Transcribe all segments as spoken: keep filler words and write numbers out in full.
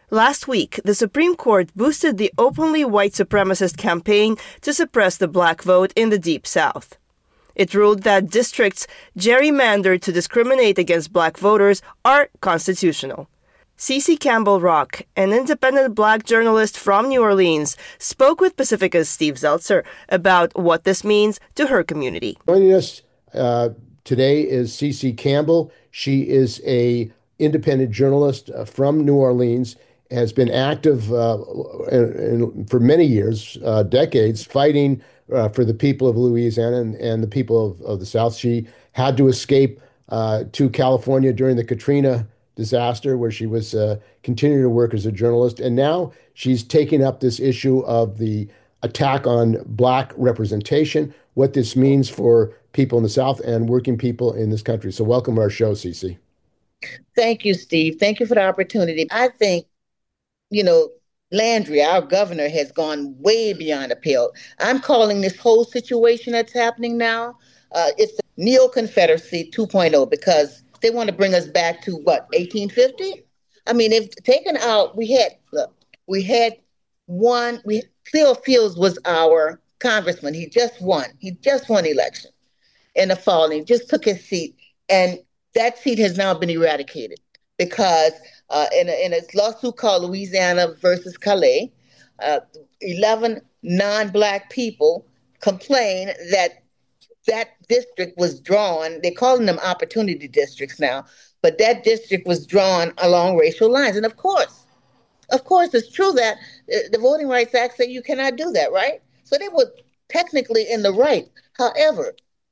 Last week, the Supreme Court boosted the openly white supremacist campaign to suppress the black vote in the Deep South. It ruled that districts gerrymandered to discriminate against black voters are constitutional. Cece Campbell Rock, an independent black journalist from New Orleans, spoke with Pacifica's Steve Zeltzer about what this means to her community. Joining us uh, today is Cece Campbell. She is a independent journalist uh, from New Orleans, has been active uh, in, in, for many years, uh, decades, fighting uh, for the people of Louisiana and, and the people of, of the South. She had to escape uh, to California during the Katrina disaster, where she was uh, continuing to work as a journalist. And now she's taking up this issue of the attack on black representation, what this means for people in the South and working people in this country. So welcome to our show, Cece. Thank you, Steve. Thank you for the opportunity. I think, you know, Landry, our governor, has gone way beyond a pale. I'm calling this whole situation that's happening now, uh, it's the Neo-Confederacy two point oh, because they want to bring us back to, what, eighteen fifty? I mean, if taken out, we had, look, we had one, we Cleo Fields was our congressman. He just won. He just won election in the fall, and he just took his seat. And that seat has now been eradicated because uh, in, a, in a lawsuit called Louisiana versus Calais, uh, eleven non-black people complained that that district was drawn, they're calling them opportunity districts now, but that district was drawn along racial lines. And of course, of course, it's true that the Voting Rights Act says you cannot do that, right? So they were technically in the right. However,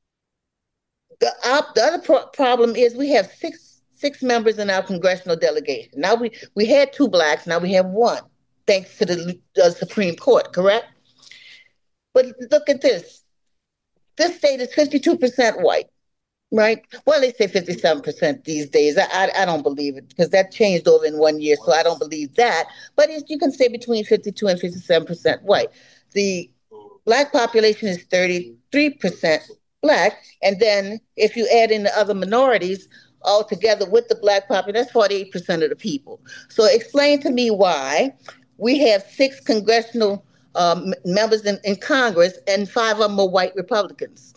the, op, the other pro- problem is we have six six members in our congressional delegation. Now we, we had two blacks, now we have one, thanks to the uh, Supreme Court, correct? But look at this. This state is fifty-two percent white, right? Well, they say fifty-seven percent these days. I, I, I don't believe it because that changed over in one year, so I don't believe that. But it, you can say between fifty-two and fifty-seven percent white. The black population is thirty-three percent black. And then if you add in the other minorities altogether with the black population, that's forty-eight percent of the people. So explain to me why we have six congressional Um, members in, in Congress, and five of them are white Republicans.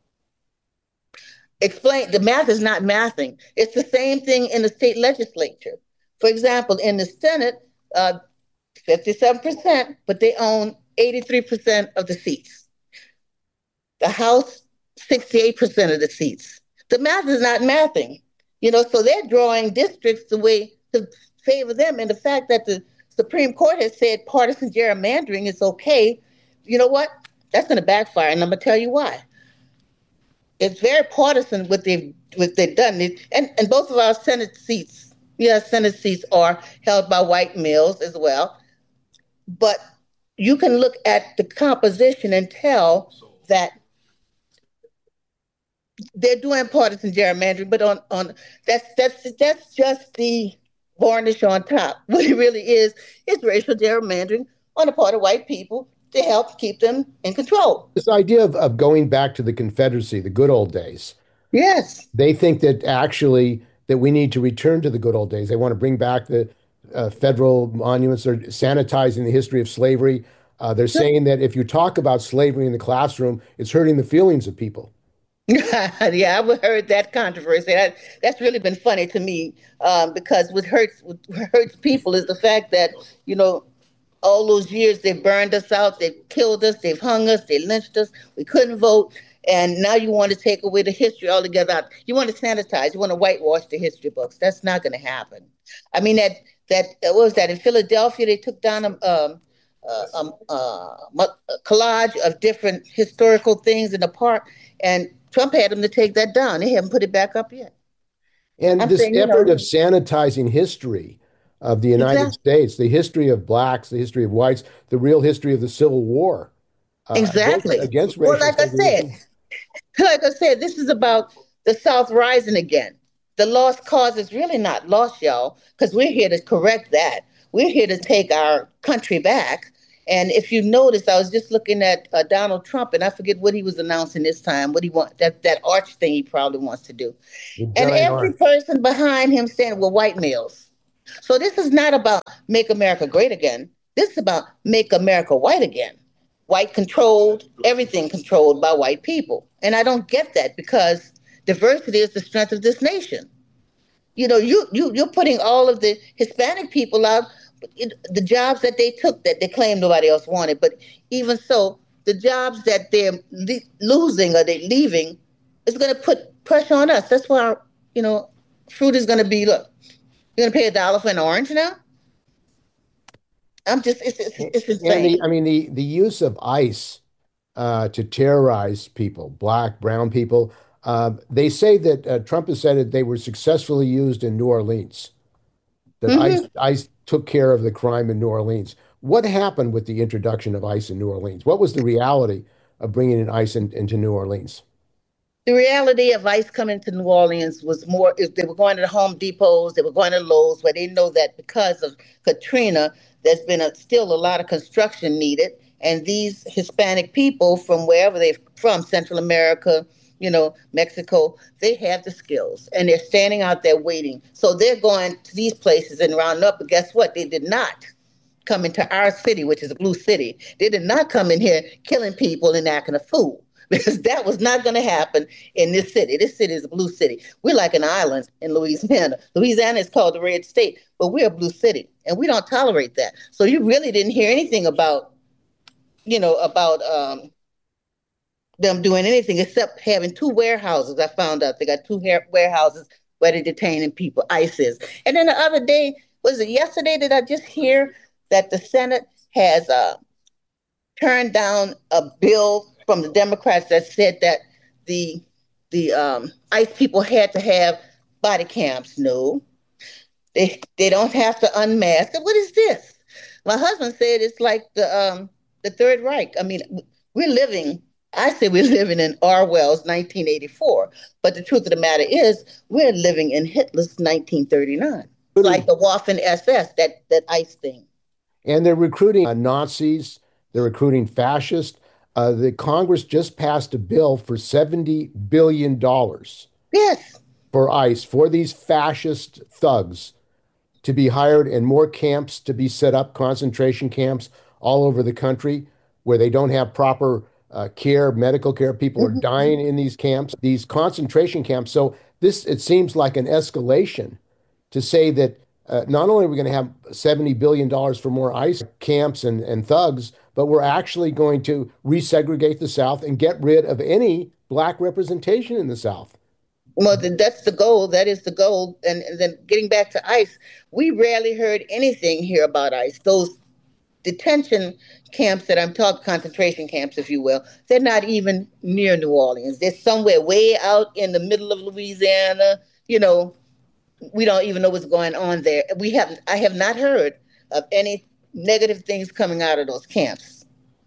Explain, the math is not mathing. It's the same thing in the state legislature. For example, in the Senate, uh, fifty-seven percent, but they own eighty-three percent of the seats. The House, sixty-eight percent of the seats. The math is not mathing, you know, so they're drawing districts the way to favor them. And the fact that the Supreme Court has said partisan gerrymandering is okay. You know what? That's going to backfire, and I'm going to tell you why. It's very partisan what they've what they've done, and and both of our Senate seats, yes, Senate seats are held by white males as well. But you can look at the composition and tell that they're doing partisan gerrymandering, but on on that's that's that's just the varnish on top. What it really is, is racial gerrymandering on the part of white people to help keep them in control. This idea of, of going back to the Confederacy, the good old days. Yes. They think that actually that we need to return to the good old days. They want to bring back the uh, federal monuments. They're sanitizing the history of slavery. Uh, they're sure. saying that if you talk about slavery in the classroom, it's hurting the feelings of people. Yeah, I've heard that controversy. That, that's really been funny to me um, because what hurts what hurts people is the fact that, you know, all those years they burned us out, they've killed us, they've hung us, they lynched us, we couldn't vote, and now you want to take away the history altogether. You want to sanitize, you want to whitewash the history books. That's not going to happen. I mean, that that what was that in Philadelphia? They took down a, um, uh, um, uh, a collage of different historical things in the park, and Trump had them to take that down. They haven't put it back up yet. And I'm this saying, effort you know, of sanitizing history of the United exactly. States, the history of blacks, the history of whites, the real history of the Civil War. Uh, exactly. Against, against racial Well, like I said, like I said, this is about the South rising again. The lost cause is really not lost, y'all, because we're here to correct that. We're here to take our country back. And if you notice, I was just looking at uh, Donald Trump, and I forget what he was announcing this time, what he want that that arch thing he probably wants to do. And every arch. person behind him saying, well, white males. So this is not about make America great again. This is about make America white again. White controlled, everything controlled by white people. And I don't get that because diversity is the strength of this nation. You know, you you you're putting all of the Hispanic people out, it, the jobs that they took that they claimed nobody else wanted. But even so, the jobs that they're le- losing or they're leaving is going to put pressure on us. That's why, our, you know, fruit is going to be, look, you're going to pay a dollar for an orange now? I'm just, it's, it's, it's And the, insane. I mean, the, the use of ICE uh, to terrorize people, black, brown people. Uh, they say that uh, Trump has said that they were successfully used in New Orleans, that ICE, Hmm. ICE took care of the crime in New Orleans. What happened with the introduction of ICE in New Orleans? What was the reality of bringing in ICE in, into New Orleans? The reality of ICE coming to New Orleans was more, if they were going to the Home Depots, they were going to Lowe's, where they know that because of Katrina, there's been a, still a lot of construction needed. And these Hispanic people from wherever they're from, Central America, you know, Mexico, they have the skills and they're standing out there waiting. So they're going to these places and round up. But guess what? They did not come into our city, which is a blue city. They did not come in here killing people and acting a fool because that was not going to happen in this city. This city is a blue city. We're like an island in Louisiana. Louisiana is called the red state, but we're a blue city and we don't tolerate that. So you really didn't hear anything about, you know, about um, them doing anything except having two warehouses. I found out they got two warehouses where they're detaining people, ISIS. And then the other day, was it yesterday, did I just hear that the Senate has uh, turned down a bill from the Democrats that said that the the um, ICE people had to have body cams? No, they they don't have to unmask. What is this? My husband said it's like the um, the Third Reich. I mean, we're living. I say we're living in Orwell's nineteen eighty-four, but the truth of the matter is we're living in Hitler's nineteen thirty-nine. It's like the Waffen S S, that that ICE thing. And they're recruiting uh, Nazis, they're recruiting fascists. Uh, the Congress just passed a bill for seventy billion dollars Yes. for ICE, for these fascist thugs to be hired and more camps to be set up, concentration camps all over the country where they don't have proper uh, care, medical care. People are Mm-hmm. dying in these camps, these concentration camps. So this, it seems like an escalation to say that uh, not only are we going to have seventy billion dollars for more ICE camps and, and thugs, but we're actually going to resegregate the South and get rid of any black representation in the South. Well, th- that's the goal. That is the goal. And, and then getting back to ICE, we rarely heard anything here about ICE. Those detention camps that I'm talking, concentration camps, if you will, they're not even near New Orleans. They're somewhere way out in the middle of Louisiana. You know, we don't even know what's going on there. We have I have not heard of any negative things coming out of those camps.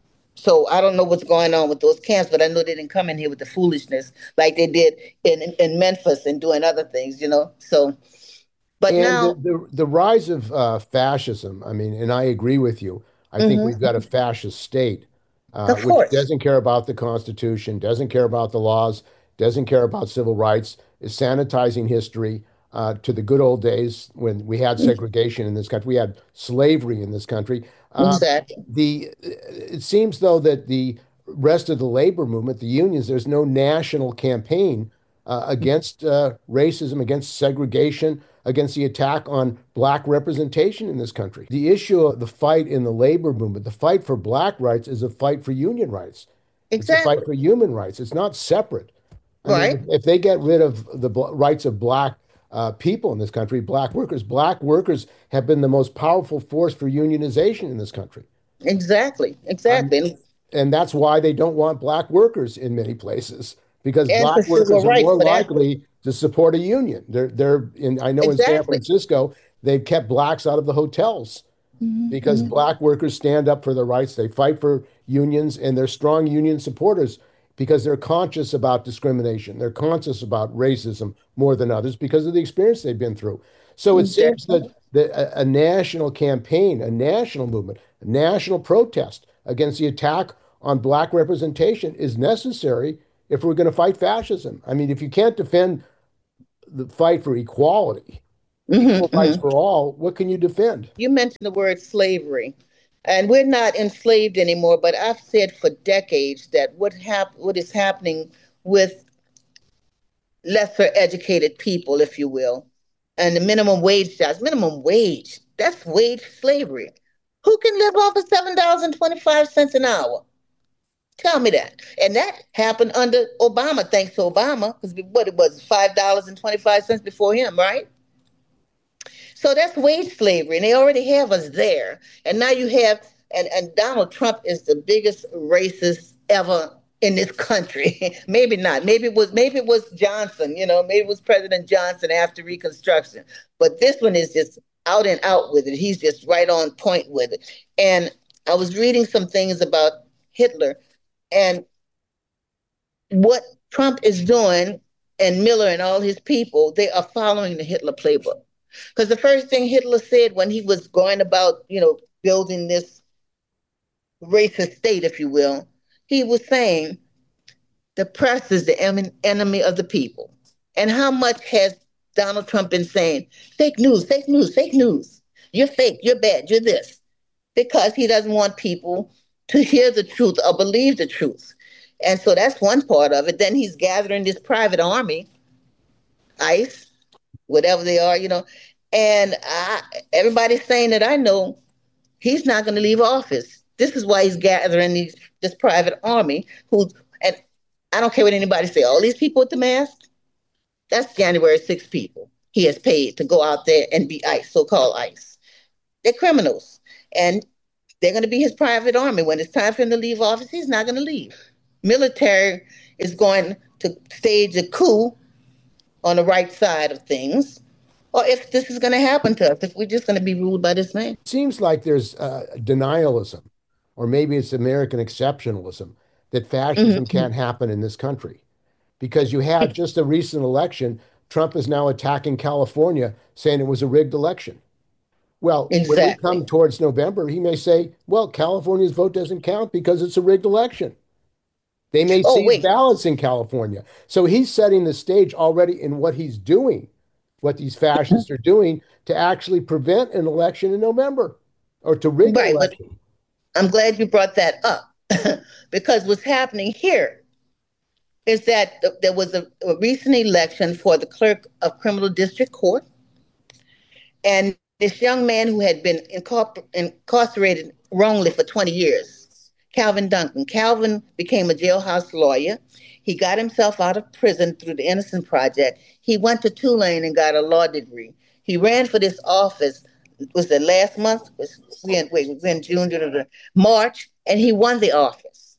So I don't know what's going on with those camps, but I know they didn't come in here with the foolishness like they did in in Memphis and doing other things, you know. So, but And the, now, the, the rise of uh, fascism, I mean, and I agree with you. I think we've got mhm, a fascist state, uh, of which course, doesn't care about the Constitution, doesn't care about the laws, doesn't care about civil rights, is sanitizing history uh, to the good old days when we had segregation in this country, we had slavery in this country. Uh, exactly, the it seems though that the rest of the labor movement, the unions, there's no national campaign uh, against uh, racism, against segregation, against the attack on black representation in this country. The issue of the fight in the labor movement, the fight for black rights, is a fight for union rights. It's a fight exactly, for human rights. It's not separate. I mean, right, if, if they get rid of the bl- rights of black uh, people in this country, black workers, black workers have been the most powerful force for unionization in this country. exactly, Um, exactly, and, and that's why they don't want black workers in many places because and for black civil workers are rights more for that, likely to support a union. They're they're in I know in San exactly. Francisco they've kept blacks out of the hotels because Mhm. black workers stand up for their rights. They fight for unions and they're strong union supporters because they're conscious about discrimination. They're conscious about racism more than others because of the experience they've been through. So it seems that, Definitely. that a, a national campaign, a national movement, a national protest against the attack on black representation is necessary if we're going to fight fascism. I mean, if you can't defend the fight for equality, hmm equal rights hmm for all, what can you defend? You mentioned the word slavery, and we're not enslaved anymore. But I've said for decades that what hap- what is happening with lesser educated people, if you will, and the minimum wage jobs, minimum wage, that's wage slavery. Who can live off of seven dollars and twenty five cents an hour? Tell me that. And that happened under Obama, thanks to Obama, because what it was, five dollars and twenty-five cents before him, right? So that's wage slavery, and they already have us there. And now you have, and, and Donald Trump is the biggest racist ever in this country. Maybe not. Maybe it was. Maybe it was Johnson. You know, maybe it was President Johnson after Reconstruction. But this one is just out and out with it. He's just right on point with it. And I was reading some things about Hitler and what Trump is doing, and Miller and all his people. They are following the Hitler playbook. Because the first thing Hitler said when he was going about, you know, building this racist state, if you will, he was saying the press is the em- enemy of the people. And how much has Donald Trump been saying, fake news, fake news, fake news. You're fake, you're bad, you're this. Because he doesn't want people to hear the truth or believe the truth. And so that's one part of it. Then he's gathering this private army, ICE, whatever they are, you know. And I, everybody's saying that I know he's not going to leave office. This is why he's gathering these this private army. Who's and I don't care what anybody say. All these people with the mask, that's January sixth people he has paid to go out there and be ICE, so-called ICE. They're criminals, and they're going to be his private army. When it's time for him to leave office, he's not going to leave. Military is going to stage a coup on the right side of things, or if this is going to happen to us, if we're just going to be ruled by this man. It seems like there's uh, denialism, or maybe it's American exceptionalism, that fascism Mm-hmm. can't happen in this country. Because you had just a recent election, Trump is now attacking California, saying it was a rigged election. Well, when we come Exactly. towards November, he may say, well, California's vote doesn't count because it's a rigged election. They may Oh, seize wait. ballots in California. So he's setting the stage already in what he's doing, what these fascists are doing to actually prevent an election in November or to rig an Right. But election. I'm glad you brought that up because what's happening here is that th- there was a, a recent election for the clerk of criminal district court. And this young man who had been incorpor- incarcerated wrongly for twenty years, Calvin Duncan. Calvin became a jailhouse lawyer. He got himself out of prison through the Innocent Project. He went to Tulane and got a law degree. He ran for this office. Was it last month? Was we in, wait, was in June, March, and he won the office.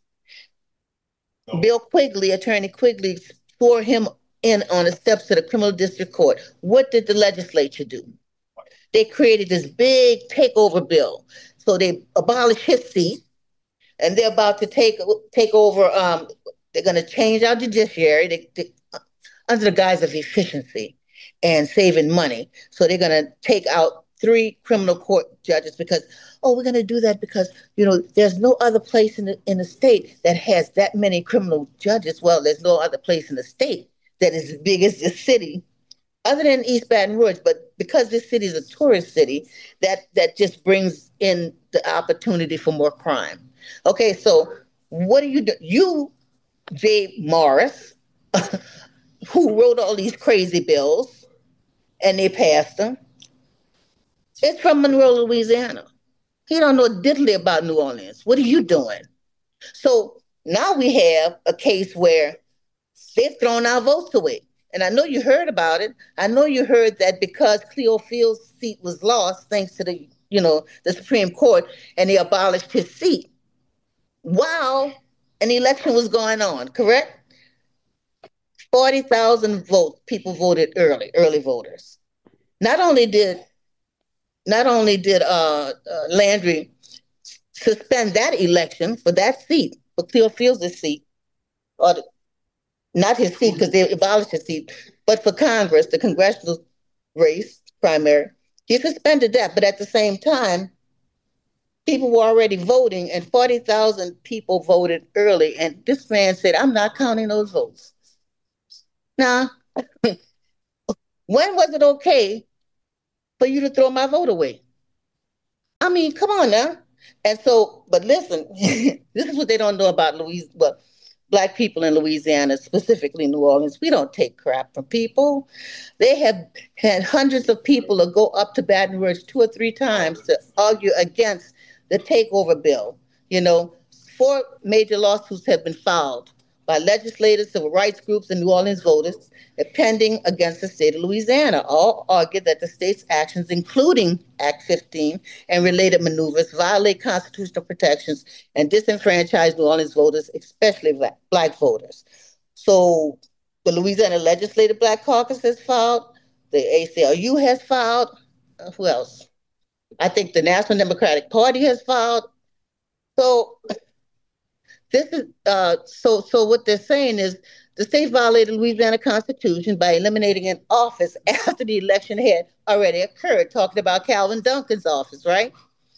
Oh. Bill Quigley, Attorney Quigley, swore him in on the steps of the criminal district court. What did the legislature do? They created this big takeover bill. So they abolished his seat, and they're about to take take over. Um, they're going to change our judiciary they, they, uh, under the guise of efficiency and saving money. So they're going to take out three criminal court judges because, oh, we're going to do that because, you know, there's no other place in the, in the state that has that many criminal judges. Well, there's no other place in the state that is as big as this city other than East Baton Rouge, but because this city is a tourist city, that that just brings in the opportunity for more crime. Okay, so what do you do? You, Jay Morris, who wrote all these crazy bills, and they passed them. It's from Monroe, Louisiana. He don't know diddly about New Orleans. What are you doing? So now we have a case where they've thrown our votes away. And I know you heard about it. I know you heard that because Cleo Field's seat was lost, thanks to the, you know, the Supreme Court, and they abolished his seat while an election was going on, correct? forty thousand votes, people voted early, early voters. Not only did not only did uh, uh, Landry suspend that election for that seat, for Cleo Fields' seat, or the, not his seat because they abolished his seat, but for Congress, the congressional race primary, he suspended that. But at the same time, people were already voting, and forty thousand people voted early. And this man said, I'm not counting those votes. Now, when was it okay for you to throw my vote away. I mean, come on now. And so, but listen, this is what they don't know about Louis, well, Black people in Louisiana, specifically New Orleans. We don't take crap from people. They have had hundreds of people to go up to Baton Rouge two or three times to argue against the takeover bill. You know, four major lawsuits have been filed by legislators, civil rights groups, and New Orleans voters pending against the state of Louisiana. All argue that the state's actions, including Act fifteen and related maneuvers, violate constitutional protections and disenfranchise New Orleans voters, especially black, black voters. So the Louisiana Legislative Black Caucus has filed, the A C L U has filed, uh, who else? I think the National Democratic Party has filed. So this is uh, so. So what they're saying is the state violated Louisiana Constitution by eliminating an office after the election had already occurred. Talking about Calvin Duncan's office, right?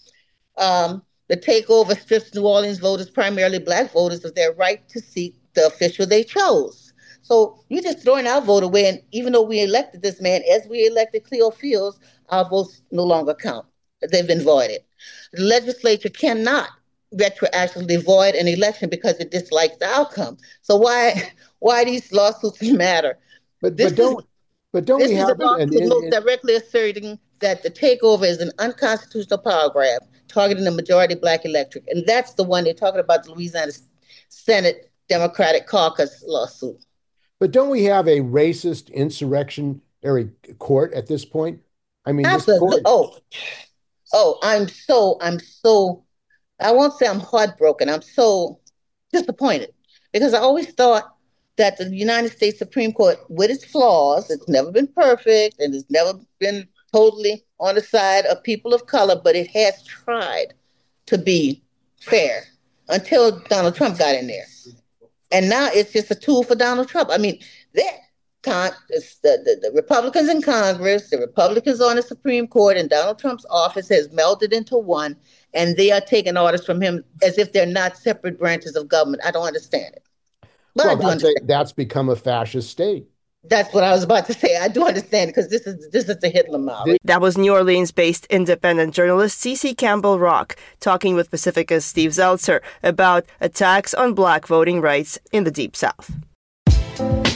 Um, the takeover strips New Orleans voters, primarily black voters, of their right to seek the official they chose. So you're just throwing our vote away, and even though we elected this man, as we elected Cleo Fields, our votes no longer count. They've been voided. The legislature cannot retroactively void an election because it dislikes the outcome. So why why these lawsuits matter? But but don't is, but don't we have a lawsuit and, and, and, directly asserting that the takeover is an unconstitutional power grab targeting the majority black electorate, and that's the one they're talking about, the Louisiana Senate Democratic Caucus lawsuit. But don't we have a racist insurrectionary court at this point? I mean, Absolutely. This court... oh, oh, I'm so I'm so. I won't say I'm heartbroken. I'm so disappointed because I always thought that the United States Supreme Court, with its flaws, it's never been perfect and it's never been totally on the side of people of color, but it has tried to be fair until Donald Trump got in there. And now it's just a tool for Donald Trump. I mean, that con- the, the, the Republicans in Congress, the Republicans on the Supreme Court, and Donald Trump's office has melded into one. And they are taking orders from him as if they're not separate branches of government. I don't understand it. But well, I do that's, understand. A, that's become a fascist state. That's what I was about to say. I do understand it because this is this is the Hitler model. That was New Orleans-based independent journalist Cece Campbell Rock talking with Pacifica's Steve Zeltzer about attacks on black voting rights in the Deep South.